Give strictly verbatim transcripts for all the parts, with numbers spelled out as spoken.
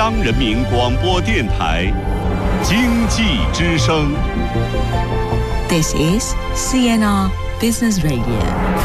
央人民广播电台经济之声。 This is C N R Business Radio。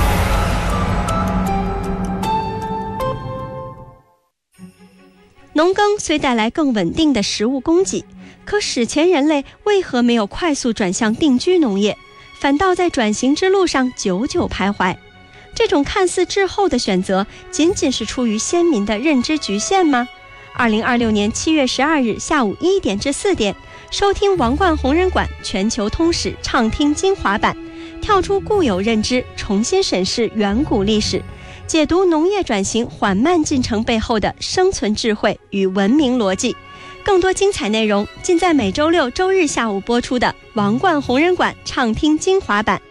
农耕虽带来更稳定的食物供给，可史前人类为何没有快速转向定居农业，反倒在转型之路上久久徘徊？这种看似滞后的选择，仅仅是出于先民的认知局限吗？二零二六年七月十二日下午一点至四点，收听王冠弘仁馆全球通史畅听精华版，跳出固有认知，重新审视远古历史，解读农业转型缓慢进程背后的生存智慧与文明逻辑。更多精彩内容尽在每周六周日下午播出的王冠弘仁馆畅听精华版。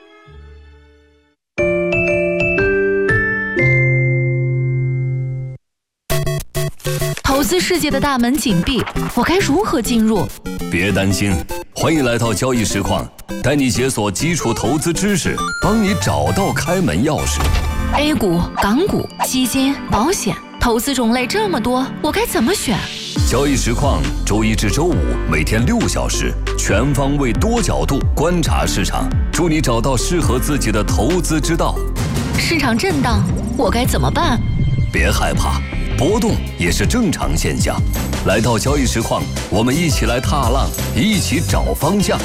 投资世界的大门紧闭，我该如何进入？ 别担心，欢迎来到交易实况，带你解锁基础投资知识，帮你找到开门钥匙。 A 股、港股、基金、保险，投资种类这么多，我该怎么选？ 交易实况周一至周五每天六小时，全方位多角度观察市场，助你找到适合自己的投资之道。 市场震荡，我该怎么办？ 别害怕，波动也是正常现象。来到交易实况，我们一起来踏浪，一起找方向。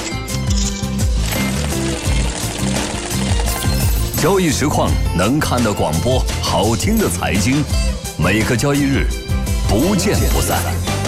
交易实况能看的广播，好听的财经，每个交易日不见不散。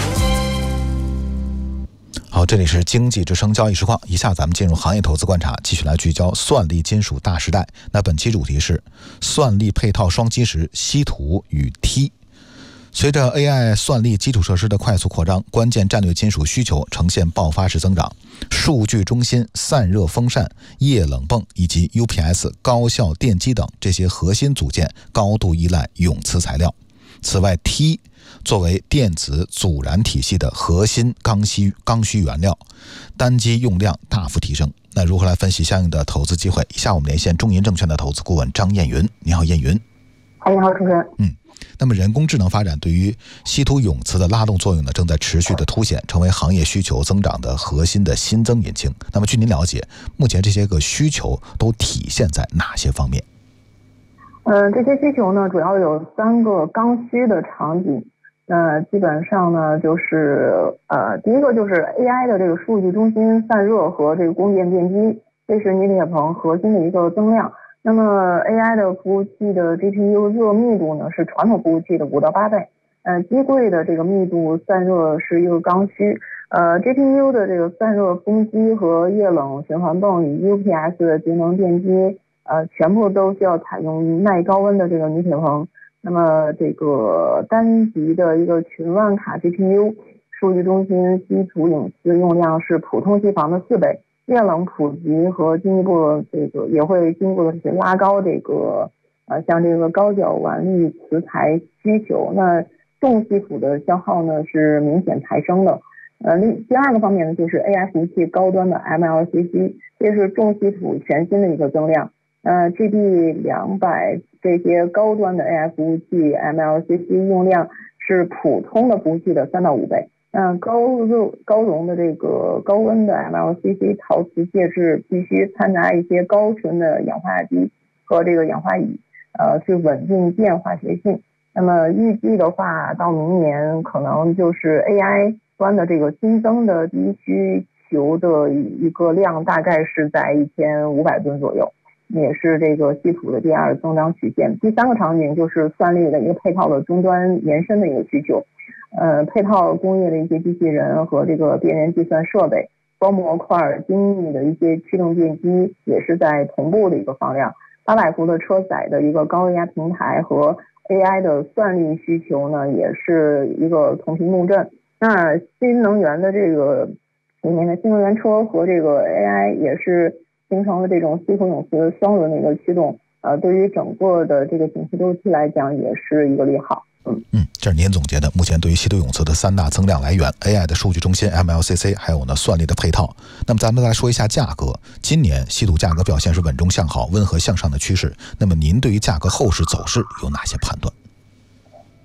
好，这里是经济之声交易实况，以下咱们进入行业投资观察，继续来聚焦算力金属大时代。那本期主题是算力配套双基石，稀土与锑。随着 A I 算力基础设施的快速扩张，关键战略金属需求呈现爆发式增长。数据中心、散热风扇、液冷泵以及 U P S 高效电机等这些核心组件高度依赖永磁材料。此外，锑作为电子阻燃体系的核心刚需刚需原料，单机用量大幅提升。那如何来分析相应的投资机会？以下我们连线中银证券的投资顾问张艳云。你好，艳云。 你好，主持人。 嗯。那么人工智能发展对于稀土永磁的拉动作用呢，正在持续的凸显，成为行业需求增长的核心的新增引擎。那么据您了解，目前这些个需求都体现在哪些方面？ 呃，这些需求呢，主要有三个刚需的场景。那基本上呢，就是呃，第一个就是 A I 的这个数据中心散热和这个供电电机，这是镍铁硼核心的一个增量。那么 A I 的服务器的 G P U 热密度呢，是传统服务器的五到八倍。呃，机柜的这个密度散热是一个刚需。呃 ，G P U 的这个散热风机和液冷循环泵与 U P S 的节能电机，呃，全部都需要采用耐高温的这个镍铁硼。那么这个单级的一个群万卡 G P U 数据中心稀土永磁用量是普通机房的四倍。液冷普及和进一步这个也会进一步的去拉高这个呃像这个高角烷氯磁材需求。那重稀土的消耗呢是明显抬升的。呃，第二个方面呢就是 A I 服务器高端的 M L C C， 这是重稀土全新的一个增量。呃 G B 两百 这些高端的 A I 服务器 M L C C 用量是普通的服务器的三到五倍。嗯，高热高熔的这个高温的 M L C C 陶瓷介质必须掺杂一些高纯的氧化锑和这个氧化乙，呃，去稳定电化学性。那么预计的话，到明年可能就是 A I 端的这个新增的低需求的一个量大概是在一千五百吨左右，也是这个稀土的第二增长曲线。第三个场景就是算力的一个配套的终端延伸的一个需求。呃，配套工业的一些机器人和这个边缘计算设备、包模块、精密的一些驱动电机也是在同步的一个放量。八百伏的车载的一个高压平台和 A I 的算力需求呢，也是一个同频共振。那新能源的这个里面的新能源车和这个 A I 也是形成了这种稀土永磁双轮的一个驱动。呃，对于整个的这个景气周期来讲，也是一个利好。 嗯嗯，这是您总结的目前对于稀土永磁的三大增量来源 A I 的数据中心 M L C C， 还有呢算力的配套。那么咱们来说一下价格，今年稀土价格表现是稳中向好，温和向上的趋势。那么您对于价格后市走势有哪些判断？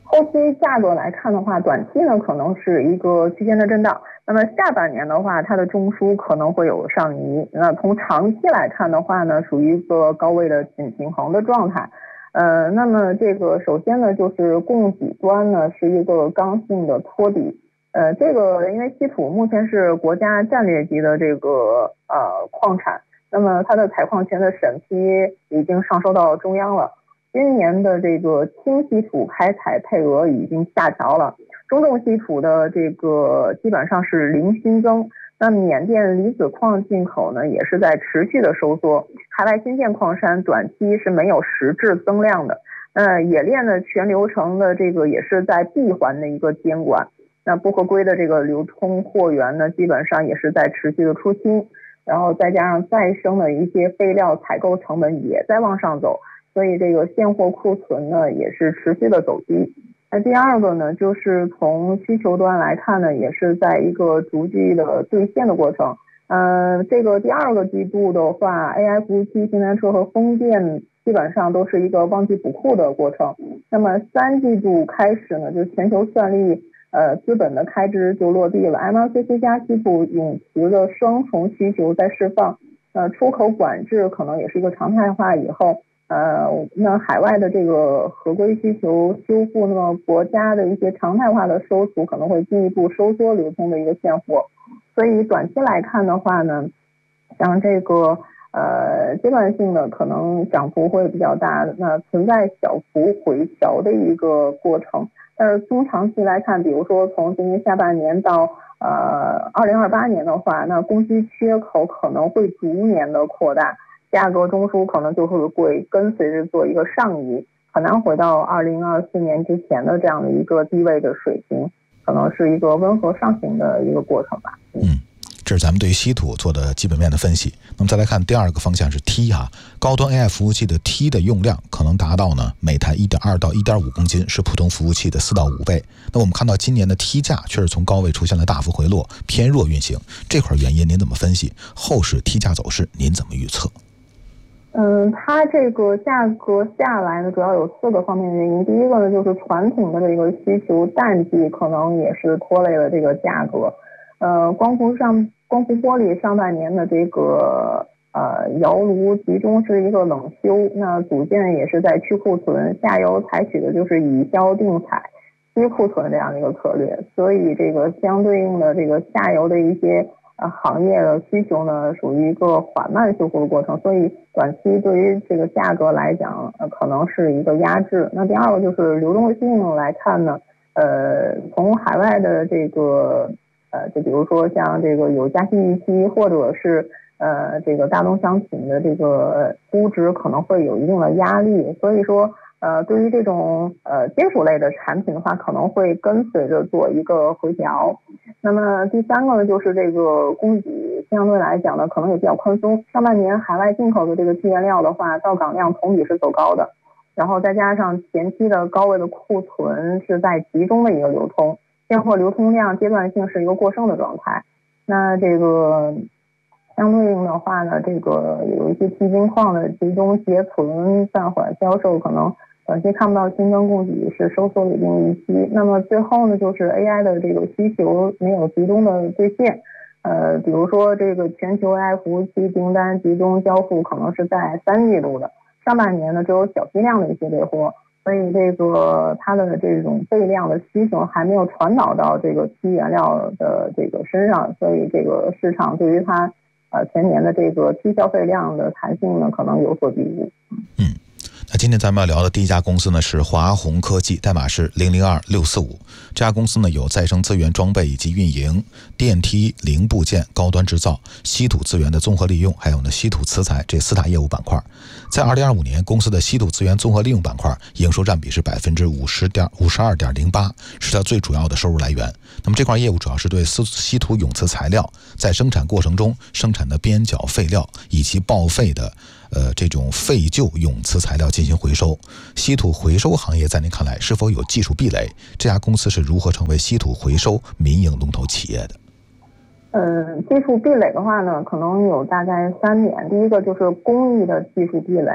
后期价格来看的话，短期呢可能是一个区间的震荡，那么下半年的话，它的中枢可能会有上移。那从长期来看的话呢，属于一个高位的紧平衡的状态。呃，那么这个首先呢，就是供给端呢是一个刚性的托底。呃，这个因为稀土目前是国家战略级的这个呃矿产，那么它的采矿权的审批已经上收到中央了。今年的这个轻稀土开采配额已经下调了，中重稀土的这个基本上是零新增。那缅甸离子矿进口呢，也是在持续的收缩，海外新建矿山短期是没有实质增量的。呃，冶炼的全流程的这个也是在闭环的一个监管。那不合规的这个流通货源呢，基本上也是在持续的出清，然后再加上再生的一些废料采购成本也在往上走。所以这个现货库存呢也是持续的走低。那第二个呢，就是从需求端来看呢，也是在一个逐季的兑现的过程。呃，这个第二个季度的话 ，A I 服务器、新能源车和风电基本上都是一个旺季补库的过程。那么三季度开始呢，就全球算力呃资本的开支就落地了 ，M L C C 加稀土永磁的双重需求在释放。呃，出口管制可能也是一个常态化以后。呃，那海外的这个合规需求修复，那么国家的一些常态化的收储可能会进一步收缩流通的一个现货，所以短期来看的话呢，像这个呃阶段性的可能涨幅会比较大，那存在小幅回调的一个过程。但是中长期来看，比如说从今年下半年到呃二零二八年的话，那供需缺口可能会逐年的扩大。价格中枢可能就会会跟随着做一个上移，很难回到二零二四年之前的这样的一个低位的水平，可能是一个温和上行的一个过程吧。 嗯，这是咱们对于稀土做的基本面的分析。那么再来看第二个方向是 T 哈，高端 A I 服务器的 T 的用量可能达到呢每台 一点二 到 一点五 公斤，是普通服务器的四到五倍。那我们看到今年的 T 价确实从高位出现了大幅回落，偏弱运行，这块原因您怎么分析？后市 T 价走势您怎么预测？ 嗯，它这个价格下来呢，主要有四个方面的原因。第一个呢，就是传统的这个需求淡季可能也是拖累了这个价格。呃，光伏上光伏玻璃上半年的这个呃窑炉集中是一个冷修，那组件也是在去库存，下游采取的就是以销定采、去库存这样的一个策略，所以这个相对应的这个下游的一些。呃，行业的需求呢，属于一个缓慢修复的过程，所以短期对于这个价格来讲，呃，可能是一个压制。那第二个就是流动性来看呢，呃，从海外的这个呃，就比如说像这个有加息预期，或者是呃这个大宗商品的这个估值可能会有一定的压力，所以说。呃，对于这种呃金属类的产品的话，可能会跟随着做一个回调。那么第三个呢，就是这个供给相对来讲呢，可能也比较宽松。上半年海外进口的这个期原料的话，到港量同比是走高的，然后再加上前期的高位的库存是在集中的一个流通，现货流通量阶段性是一个过剩的状态。那这个。相对应的话呢，这个有一些期金矿的集中结存、暂缓销售，可能短期看不到新增供给是收缩的一定预期。那么最后呢，就是 A I 的这个需求没有集中的兑现。呃，比如说这个全球 A I 服务器订单集中交付可能是在三季度的，上半年呢只有小批量的一些备货，所以这个它的这种备量的需求还没有传导到这个期原料的这个身上，所以这个市场对于它。呃，全年的这个批消费量的弹性呢，可能有所低估。 嗯，那今天咱们要聊的第一家公司呢是华宏科技，代码是零零二六四五。这家公司呢有再生资源装备以及运营、电梯零部件高端制造、稀土资源的综合利用，还有呢稀土磁材这四大业务板块。在二零二五年，公司的稀土资源综合利用板块营收占比是百分之五十点五十二点零八，是它最主要的收入来源。那么这块业务主要是对稀土永磁材料在生产过程中生产的边角废料以及报废的呃这种废旧永磁材料进行回收。稀土回收行业在您看来是否有技术壁垒？这家公司是如何成为稀土回收民营龙头企业的？ 嗯，技术壁垒的话呢，可能有大概三点。第一个就是工艺的技术壁垒。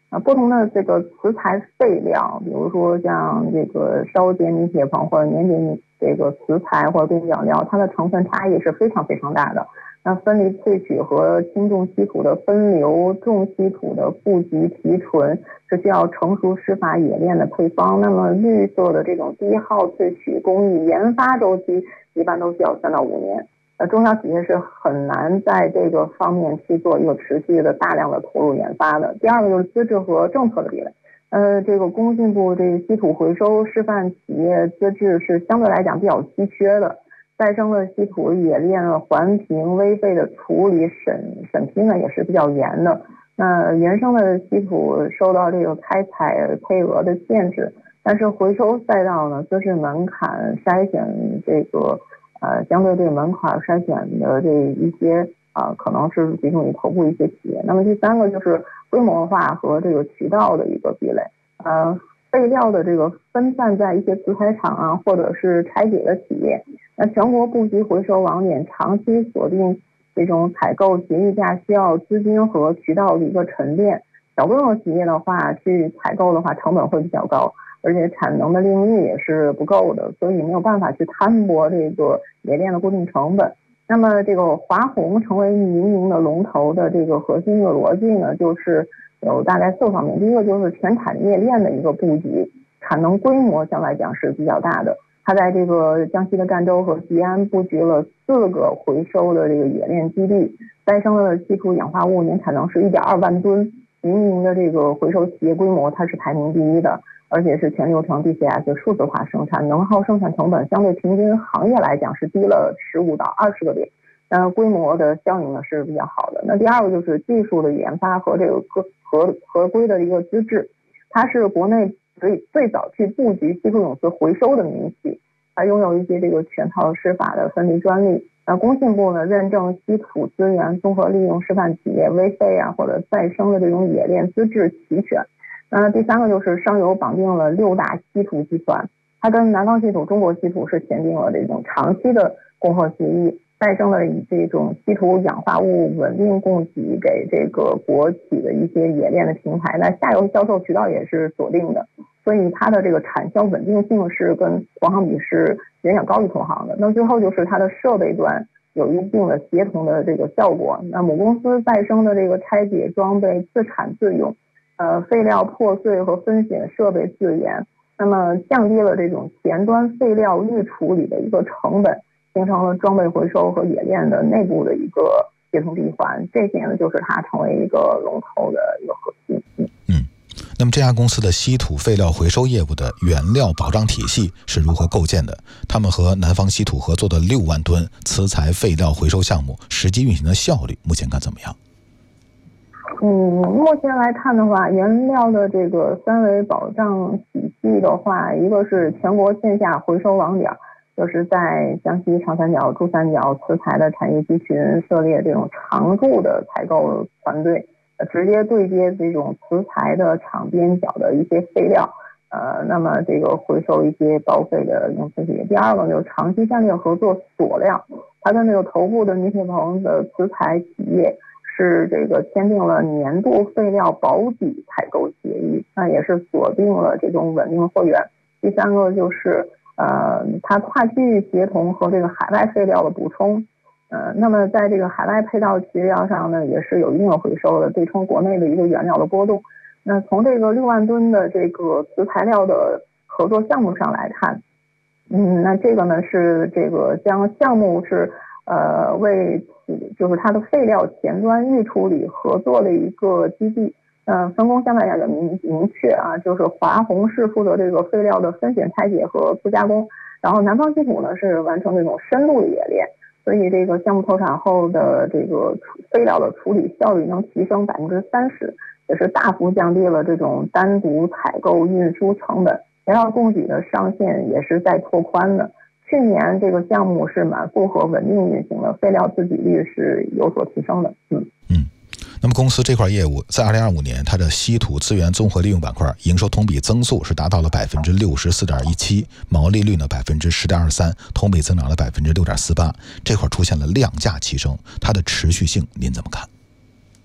啊，不同的这个磁材废料，比如说像这个烧结镁铁硼或者粘结这个磁材或者边角料，它的成分差异是非常非常大的。那分离萃取和轻重稀土的分流、重稀土的布局提纯是需要成熟湿法冶炼的配方。那么绿色的这种低耗萃取工艺研发周期一般都需要三到五年。呃，中小企业是很难在这个方面去做一个持续的大量的投入研发的。第二个就是资质和政策的壁垒。呃，这个工信部这个稀土回收示范企业资质是相对来讲比较稀缺的。再生的稀土冶炼、环评、微废的处理、审审批呢也是比较严的。那原生的稀土受到这个开采配额的限制，但是回收赛道呢，则是门槛筛选这个呃相对这个门槛筛选的这一些啊、呃，可能是集中于头部一些企业。那么第三个就是规模化和这个渠道的一个壁垒，呃。废料的这个分散在一些磁材厂啊，或者是拆解的企业，那全国布局回收网点，长期锁定这种采购协议价，需要资金和渠道的一个沉淀。小规模企业的话，去采购的话，成本会比较高，而且产能的利用率也是不够的，所以没有办法去摊薄这个冶炼的固定成本。那么这个华虹成为民营的龙头的这个核心的逻辑呢，就是有大概四个方面。第一个就是全产业链的一个布局，产能规模相对来讲是比较大的。它在这个江西的赣州和吉安布局了四个回收的这个冶炼基地，再生的稀土氧化物年产能是 一点二万吨，民营的这个回收企业规模它是排名第一的，而且是全流程 D C S 数字化生产，能耗生产成本相对平均行业来讲是低了十五到二十个点。呃，规模的效应呢是比较好的。那第二个就是技术的研发和这个合合合规的一个资质，它是国内最最早去布局稀土永磁回收的民企，它拥有一些这个全套施法的分离专利。那工信部呢认证稀土资源综合利用示范企业微废啊或者再生的这种冶炼资质齐全。那第三个就是上游绑定了六大稀土集团，它跟南方稀土、中国稀土是签订了这种长期的供货协议。再生的以这种稀土氧化物稳定供给给这个国企的一些冶炼的平台，那下游销售渠道也是锁定的，所以它的这个产销稳定性是跟同行比是远远高于同行的。那最后就是它的设备端有一定的协同的这个效果。那母公司再生的这个拆解装备自产自用，呃，废料破碎和分选设备自研，那么降低了这种前端废料预处理的一个成本。形成了装备回收和冶炼的内部的一个协同闭环，这些呢就是它成为一个龙头的一个核心。 嗯，那么这家公司的稀土废料回收业务的原料保障体系是如何构建的？他们和南方稀土合作的六万吨磁材废料回收项目，实际运行的效率目前看怎么样？ 嗯，目前来看的话，原料的这个三维保障体系的话，一个是全国线下回收网点。就是在江西长三角、珠三角磁材的产业集群设立这种常驻的采购团队，呃，直接对接这种磁材的厂边角的一些废料，呃，那么这个回收一些报废的用磁铁。第二个就是长期战略合作锁料，它跟这个头部的镁铁硼的磁材企业是这个签订了年度废料保底采购协议，那也是锁定了这种稳定货源。第三个就是呃，它跨区域协同和这个海外废料的补充，呃，那么在这个海外配套材料上呢，也是有一定的回收的，对冲国内的一个原料的波动。那从这个六万吨的这个磁材料的合作项目上来看，嗯，那这个呢是这个将项目是呃为就是它的废料前端预处理合作的一个基地。呃，分工相对来讲明明确啊，就是华虹是负责这个废料的分选、拆解和不加工，然后南方稀土呢是完成这种深度的冶炼，所以这个项目投产后的这个废料的处理效率能提升百分之三十，也是大幅降低了这种单独采购运输成本，原料供给的上限也是在拓宽的。去年这个项目是满负荷稳定运行的，废料自给率是有所提升的。嗯嗯。那么公司这块业务在二零二五年，它的稀土资源综合利用板块营收同比增速是达到了百分之六十四点一七，毛利率呢百分之十点二三，同比增长了百分之六点四八，这块出现了量价齐升，它的持续性您怎么看？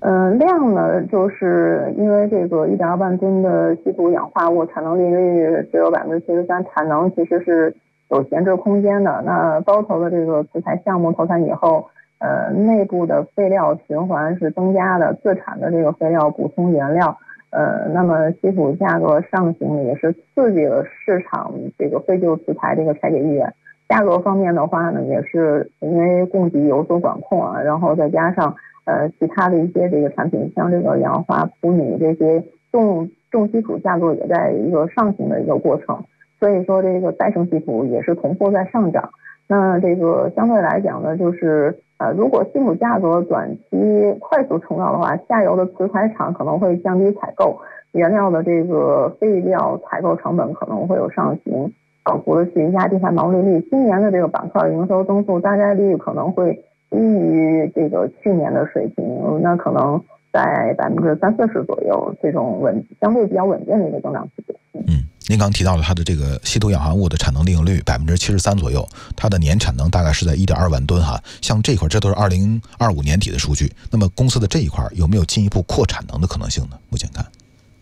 嗯、呃，量呢，就是因为这个一点二万吨的稀土氧化物产能利率只有百分之七十三，产能其实是有闲置空间的。那包头的这个磁材项目投产以后，呃，内部的废料循环是增加的，自产的这个废料补充原料。呃，那么稀土价格上行也是刺激了市场这个废旧磁材这个拆解意愿。价格方面的话呢，也是因为供给有所管控啊，然后再加上呃其他的一些这个产品，像这个氧化钴锰这些重重稀土价格也在一个上行的一个过程，所以说这个再生稀土也是同步在上涨。那这个相对来讲呢，就是呃，如果稀土价格短期快速冲高的话，下游的磁材厂可能会降低采购，原料的这个废料采购成本可能会有上行，小幅的去压低它毛利率。今年的这个板块营收增速大概率可能会低于这个去年的水平，那可能在百分之三四十左右，这种稳相对比较稳健的一个增长幅度。 嗯，您刚提到了它的这个稀土氧化物的产能利用率百分之七十三左右，它的年产能大概是在一点二万吨哈。像这块，这都是二零二五年底的数据。那么公司的这一块有没有进一步扩产能的可能性呢？目前看，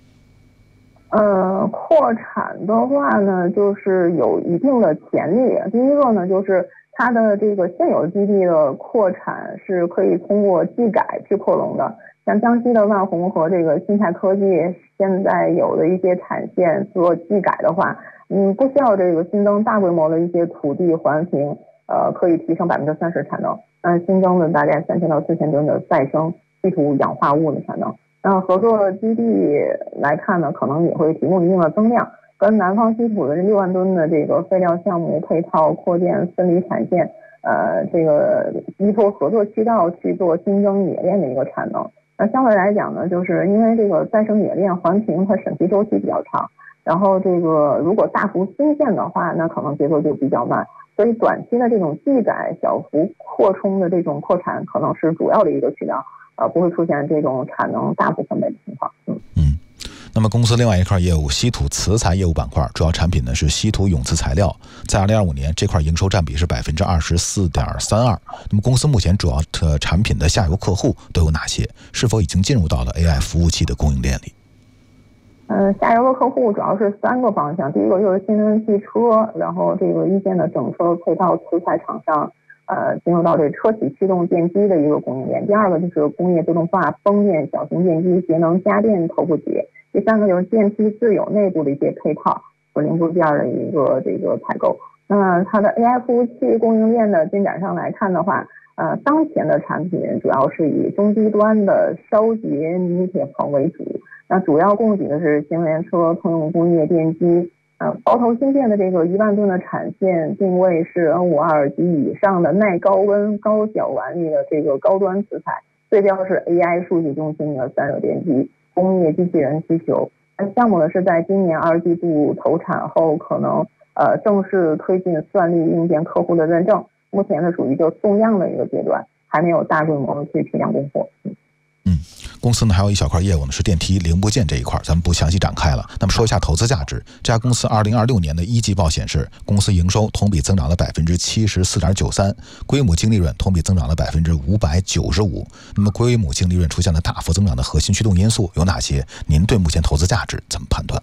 呃，扩产的话呢，就是有一定的潜力。第一个呢，就是它的这个现有基地的扩产是可以通过技改去扩容的。像江西的万宏和这个新泰科技现在有的一些产线做技改的话，嗯，不需要这个新增大规模的一些土地环评，呃，可以提升百分之三十产能。嗯，新增的大概三千到四千吨的再生稀土氧化物的产能。那合作基地来看呢，可能也会提供一定的增量，跟南方稀土的六万吨的这个废料项目配套扩建分离产线，呃，这个依托合作渠道去做新增冶炼的一个产能。那相对来讲呢，就是因为这个再生冶炼环评它审批周期比较长，然后这个如果大幅新建的话，那可能节奏就比较慢，所以短期的这种技改小幅扩充的这种扩产可能是主要的一个渠道，呃，不会出现这种产能大幅分配的情况。嗯嗯。那么公司另外一块业务稀土磁材业务板块，主要产品呢是稀土永磁材料，在二零二五年这块营收占比是百分之二十四点三二。那么公司目前主要的产品的下游客户都有哪些？是否已经进入到了 A I 服务器的供应链里？ 呃，下游的客户主要是三个方向，第一个就是新能源汽车，然后这个一线的整车配套磁材厂商，呃，进入到这车企驱动电机的一个供应链。第二个就是工业自动化、风电、小型电机、节能家电头部企业。第三个就是电梯自有内部的一些配套和零部件的一个这个采购。那它的 A I 服务器供应链的进展上来看的话，呃，当前的产品主要是以中低端的烧结钕铁棚为主，那主要供给的是新能源车、通用工业电机。呃，包头芯片的这个一万吨的产线定位是 N 五十二 及以上的耐高温、高小顽力的这个高端磁材，对标是 A I 数据中心的散热电机。工业机器人需求，项目呢是在今年二季度投产后，可能呃正式推进算力硬件客户的认证，目前呢属于一个送样的一个阶段，还没有大规模的去批量供货。嗯嗯，公司呢还有一小块业务呢是电梯零部件这一块，咱们不详细展开了。那么说一下投资价值，这家公司二零二六年的一季报显示，公司营收同比增长了百分之七十四点九三，归母净利润同比增长了百分之五百九十五。那么归母净利润出现了大幅增长的核心驱动因素有哪些？您对目前投资价值怎么判断？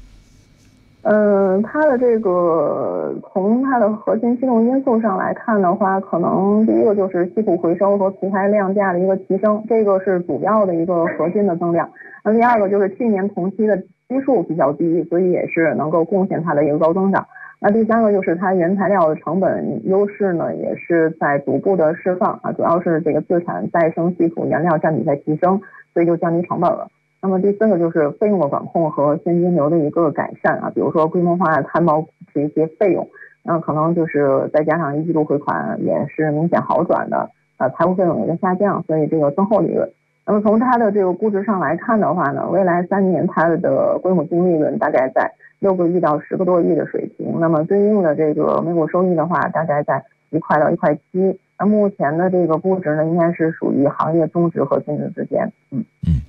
嗯，它的这个从它的核心驱动因素上来看的话，可能第一个就是稀土回收和磁材量价的一个提升，这个是主要的一个核心的增量。那第二个就是去年同期的基数比较低，所以也是能够贡献它的一个高增长。那第三个就是它原材料的成本优势呢，也是在逐步的释放啊，主要是这个自产再生稀土原料占比在提升，所以就降低成本了。那么第四个就是费用的管控和现金流的一个改善啊，比如说规模化摊薄这一些费用，那可能就是再加上一季度回款也是明显好转的，呃，财务费用也在下降，所以这个增厚利润。那么从它的这个估值上来看的话呢，未来三年它的归母净利润大概在六个亿到十个多亿的水平，那么对应的这个每股收益的话，大概在一块到一块七。那目前的这个估值呢，应该是属于行业中值和均值之间。嗯嗯。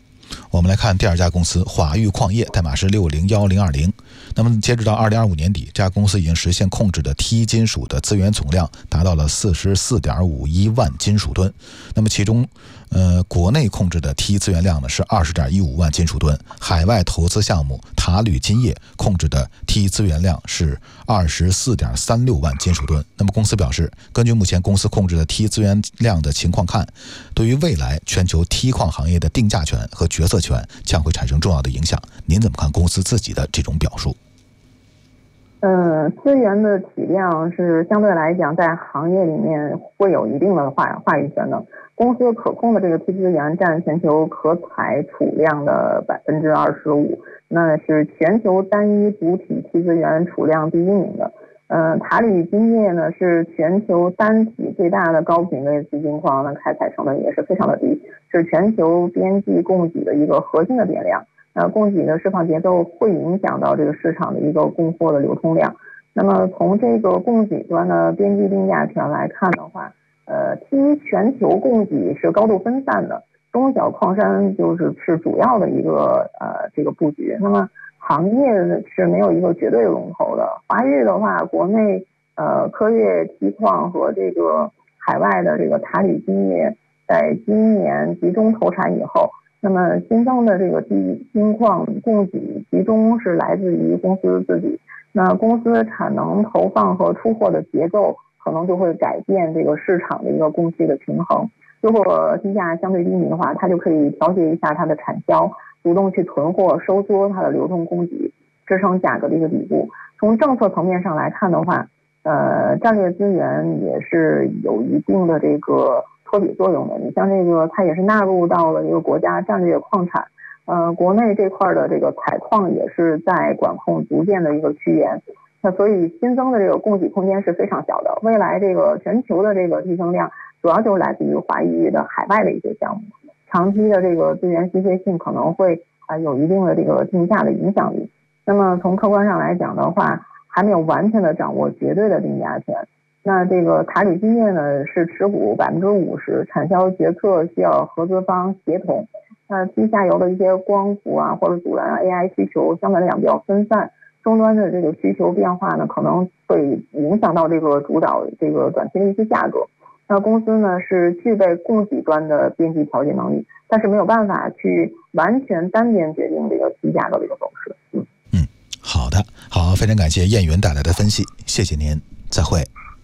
我们来看第二家公司华域矿业，代码是六零一零二零。那么截止到二零二五年底，这家公司已经实现控制的锑金属的资源总量达到了四十四点五一万金属吨。那么其中呃，国内控制的锑资源量呢是二十点一五万金属吨，海外投资项目塔铝金业控制的锑资源量是二十四点三六万金属吨。那么公司表示，根据目前公司控制的锑资源量的情况看，对于未来全球锑矿行业的定价权和决策权将会产生重要的影响。您怎么看公司自己的这种表述？ 嗯，资源的体量是相对来讲在行业里面会有一定的话话语权的。公司可控的这个锑资源占全球可采储量的百分之二十五，那是全球单一主体锑资源储量第一名的。嗯，塔铝金业呢是全球单体最大的高品位锑金矿，那开采成本也是非常的低，是全球边际供给的一个核心的变量。呃，供给的释放节奏会影响到这个市场的一个供货的流通量。那么从这个供给端的边际定价权来看的话，呃，锑全球供给是高度分散的，中小矿山就是是主要的一个呃这个布局。那么行业是没有一个绝对龙头的。华域的话，国内呃科粤锑矿和这个海外的这个塔铝金业在今年集中投产以后，那么新增的这个锑金矿供给集中是来自于公司自己，那公司产能投放和出货的节奏可能就会改变这个市场的一个供需的平衡。如果金价相对低迷的话，它就可以调节一下它的产销，主动去囤货，收缩它的流通供给，支撑价格的一个底部。从政策层面上来看的话，呃，战略资源也是有一定的这个托底作用的。你像这个，它也是纳入到了这个国家战略矿产，呃，国内这块的这个采矿也是在管控逐渐的一个趋严。那所以新增的这个供给空间是非常小的。未来这个全球的这个提升量，主要就是来自于华域的海外的一些项目，长期的这个资源稀缺性可能会啊、呃、有一定的这个定价的影响力。那么从客观上来讲的话，还没有完全的掌握绝对的定价权。那这个塔铝金业呢是持股百分之五十，产销决策需要合资方协同。那低下游的一些光伏啊或者阻燃 A I 需求相对来讲比较分散。终端的这个需求变化呢，可能会影响到这个主导这个短期的一些价格。那公司呢是具备供给端的边际调节能力，但是没有办法去完全单边决定这个锑价格的一个走势。嗯嗯，好的，好，非常感谢燕云带来的分析，谢谢您，再会。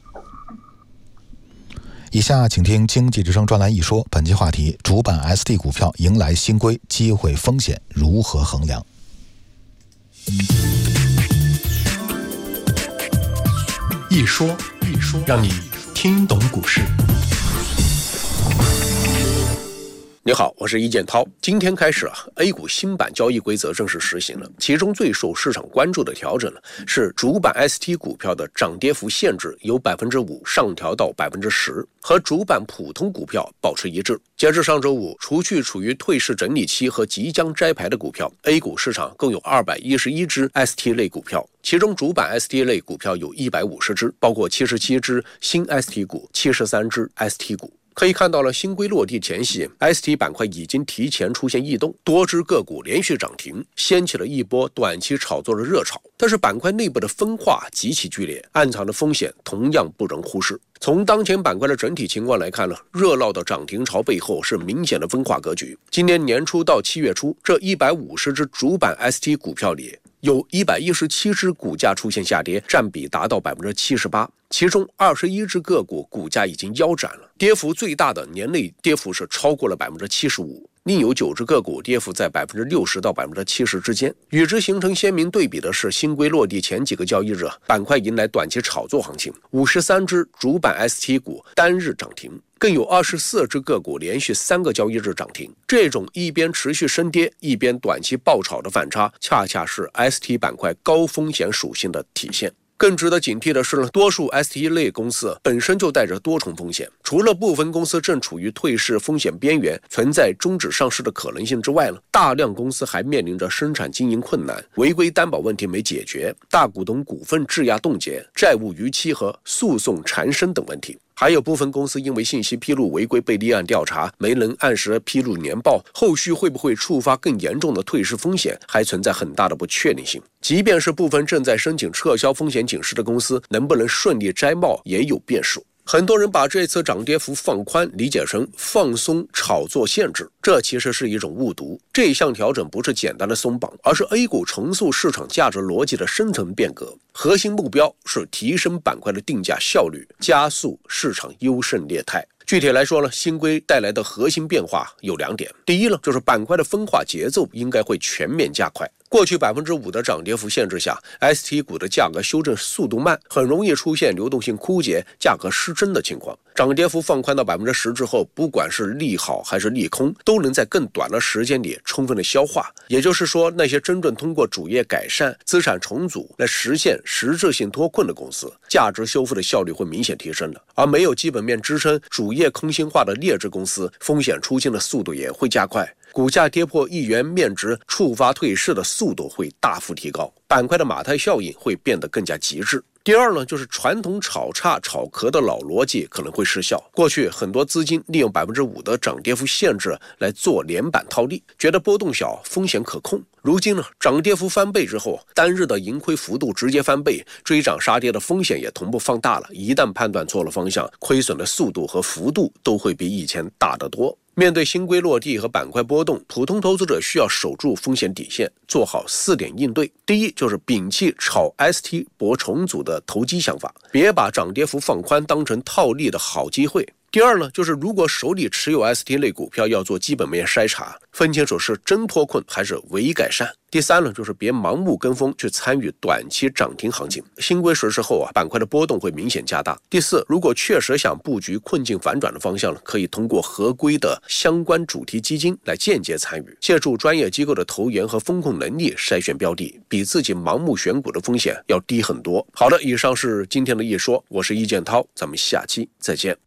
以下请听经济之声专栏一说，本期话题：主板 S T 股票迎来新规，机会风险如何衡量？ 一说一说，让你听懂股市。你好，我是易建涛。今天开始啊 ，A 股新版交易规则正式实行了。其中最受市场关注的调整呢，是主板 S T 股票的涨跌幅限制由百分之五上调到百分之十，和主板普通股票保持一致。截至上周五，除去处于退市整理期和即将摘牌的股票 ，A 股市场共有二百一十一只 S T 类股票，其中主板 S T 类股票有一百五十只，包括七十七只新 S T 股、七十三只 S T 股。可以看到了，新规落地前夕 ，S T 板块已经提前出现异动，多只个股连续涨停，掀起了一波短期炒作的热潮。但是板块内部的分化极其剧烈，暗藏的风险同样不容忽视。从当前板块的整体情况来看呢，热闹的涨停潮背后是明显的分化格局。今年年初到七月初，这一百五十只主板 S T 股票里，有一百一十七只股价出现下跌，占比达到百分之七十八。其中二十一只个股股价已经腰斩了，跌幅最大的年内跌幅是超过了百分之七十五，另有九只个股跌幅在百分之六十到百分之七十之间。与之形成鲜明对比的是，新规落地前几个交易日，板块迎来短期炒作行情，五十三只主板 S T 股单日涨停，更有二十四只个股连续三个交易日涨停。这种一边持续升跌，一边短期爆炒的反差，恰恰是 S T 板块高风险属性的体现。更值得警惕的是呢，多数 S T 类公司本身就带着多重风险，除了部分公司正处于退市风险边缘，存在终止上市的可能性之外呢，大量公司还面临着生产经营困难、违规担保问题没解决、大股东股份质押冻结、债务逾期和诉讼缠身等问题。 还有部分公司因为信息披露违规被立案调查，没能按时披露年报，后续会不会触发更严重的退市风险，还存在很大的不确定性。即便是部分正在申请撤销风险警示的公司，能不能顺利摘帽也有变数。很多人把这次涨跌幅放宽理解成放松炒作限制，这其实是一种误读。这项调整不是简单的松绑，而是 A 股重塑市场价值逻辑的深层变革。核心目标是提升板块的定价效率，加速市场优胜劣汰。具体来说呢，新规带来的核心变化有两点。第一呢，就是板块的分化节奏应该会全面加快。过去 百分之五 的涨跌幅限制下 ，S T 股的价格修正速度慢，很容易出现流动性枯竭、价格失真的情况。涨跌幅放宽到 百分之十 之后，不管是利好还是利空，都能在更短的时间里充分的消化。也就是说，那些真正通过主业改善、资产重组来实现实质性脱困的公司，价值修复的效率会明显提升的。而没有基本面支撑、主业空心化的劣质公司，风险出现的速度也会加快。股价跌破一元面值，触发退市的速度会大幅提高，板块的马太效应会变得更加极致。第二呢，就是传统炒差炒壳的老逻辑可能会失效。过去很多资金利用 百分之五 的涨跌幅限制来做连板套利，觉得波动小，风险可控。如今呢，涨跌幅翻倍之后，单日的盈亏幅度直接翻倍，追涨杀跌的风险也同步放大了。一旦判断错了方向，亏损的速度和幅度都会比以前大得多。面对新规落地和板块波动，普通投资者需要守住风险底线，做好四点应对。第一，就是摒弃炒 S T 博重组的投机想法，别把涨跌幅放宽当成套利的好机会。第二呢，就是如果手里持有 S T 类股票，要做基本面筛查，分清楚是真脱困还是伪改善。第三呢，就是别盲目跟风去参与短期涨停行情。新规实施后啊，板块的波动会明显加大。第四，如果确实想布局困境反转的方向呢，可以通过合规的相关主题基金来间接参与，借助专业机构的投研和风控能力筛选标的，比自己盲目选股的风险要低很多。好的，以上是今天的一说，我是易建涛，咱们下期再见。